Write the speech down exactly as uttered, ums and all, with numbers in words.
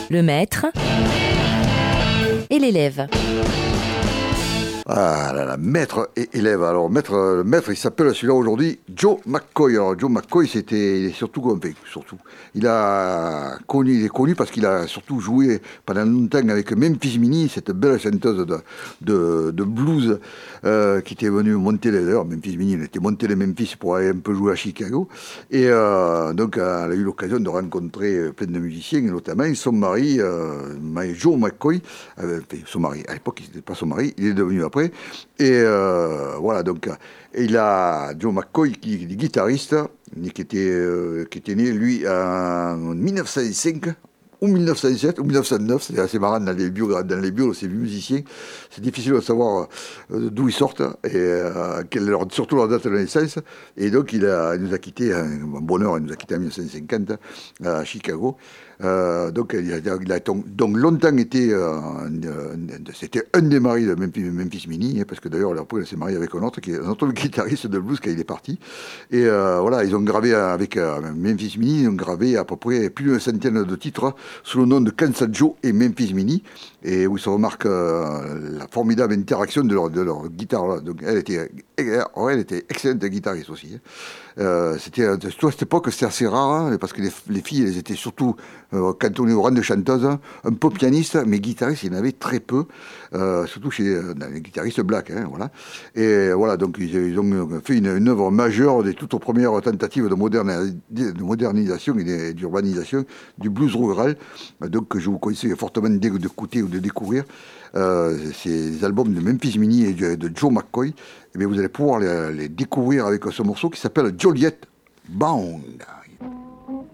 Le maître et l'élève. Ah là là, maître et élève. Alors, maître, maître il s'appelle celui-là aujourd'hui Joe McCoy. Alors, Joe McCoy, c'était, il est surtout, enfin, surtout, il a connu, il est connu parce qu'il a surtout joué pendant longtemps avec Memphis Minnie, cette belle chanteuse de, de, de blues euh, qui était venue monter les heures. Memphis Minnie, elle était montée les Memphis pour aller un peu jouer à Chicago. Et euh, donc, elle a eu l'occasion de rencontrer plein de musiciens, et notamment son mari, euh, Joe McCoy, euh, enfin, son mari, à l'époque, il n'était pas son mari, il est devenu après. Et euh, voilà, donc il a Joe McCoy qui est guitariste, qui était, euh, qui était né lui en dix-neuf cent cinq ou mille neuf cent sept ou mille neuf cent neuf, c'est assez marrant dans les bios, dans les bios de ces musiciens, c'est difficile de savoir euh, d'où ils sortent et euh, quelle leur, surtout leur date de naissance. Et donc il, a, il nous a quitté, un bonheur, il nous a quitté en mille neuf cent cinquante à Chicago. Euh, donc il a, il a donc longtemps été, euh, euh, c'était un des maris de Memphis, Memphis Minnie, hein, parce que d'ailleurs après il s'est marié avec un autre, qui est un autre guitariste de blues quand il est parti. Et euh, voilà, ils ont gravé avec euh, Memphis Minnie, ils ont gravé à peu près plus d'une centaine de titres sous le nom de Kansas Joe et Memphis Minnie, et où se remarque euh, la formidable interaction de leur, de leur guitare là. Donc elle était, elle était excellente guitariste aussi. Hein. Euh, c'était à cette époque c'était assez rare hein, parce que les, les filles elles étaient surtout euh, quand on est au rang de chanteuses un peu pianistes mais guitaristes il y en avait très peu euh, surtout chez euh, les guitaristes black hein, voilà. Et voilà donc ils, ils ont fait une, une œuvre majeure des toutes premières tentatives de, moderni- de modernisation et d'urbanisation du blues rural, donc que je vous conseille fortement d'écouter ou de découvrir. Euh, ces albums de Memphis Minnie et de Joe McCoy, et bien vous allez pouvoir les, les découvrir avec ce morceau qui s'appelle Joliet Bound.